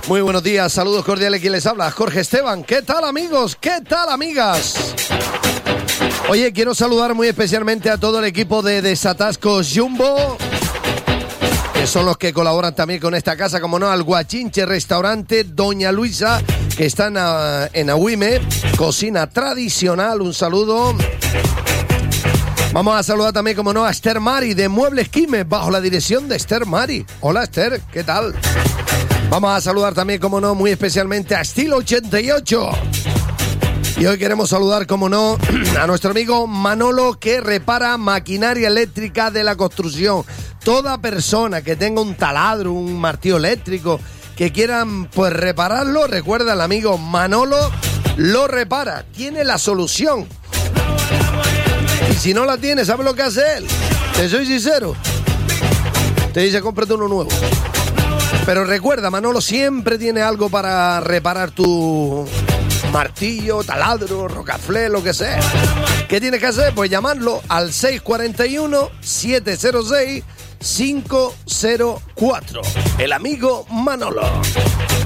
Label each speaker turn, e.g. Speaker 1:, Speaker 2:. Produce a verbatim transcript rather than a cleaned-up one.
Speaker 1: Muy buenos días, saludos cordiales, quien les habla, Jorge Esteban. ¿Qué tal, amigos? ¿Qué tal, amigas? Oye, quiero saludar muy especialmente a todo el equipo de Desatascos Jumbo, que son los que colaboran también con esta casa, como no, al Guachinche Restaurante Doña Luisa, que está en, uh, en Agüime, cocina tradicional, un saludo. Vamos a saludar también, como no, a Esther Mari de Muebles Quimes, bajo la dirección de Esther Mari. Hola, Esther, ¿qué tal? Vamos a saludar también, como no, muy especialmente a Estilo ochenta y ocho. Y hoy queremos saludar, como no, a nuestro amigo Manolo, que repara maquinaria eléctrica de la construcción. Toda persona que tenga un taladro, un martillo eléctrico, que quieran pues repararlo, recuerda, el amigo Manolo lo repara, tiene la solución. Y si no la tiene, ¿sabes lo que hace él? Te soy sincero, te dice, cómprate uno nuevo. Pero recuerda, Manolo siempre tiene algo para reparar tu martillo, taladro, rocaflé, lo que sea. ¿Qué tienes que hacer? Pues llamarlo al seis cuatro uno, siete cero seis, cinco cero cuatro. El amigo Manolo.